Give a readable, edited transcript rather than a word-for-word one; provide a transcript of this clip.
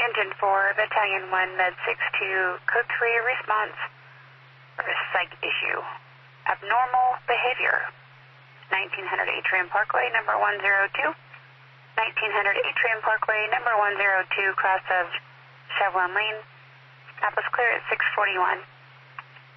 Engine 4, Battalion 1, Med 62, Code 3, response for a psych issue. Abnormal behavior. 1900 Atrium Parkway, number 102. 1900 Atrium Parkway, number 102, cross of Chevron Lane. Stop us clear at 641.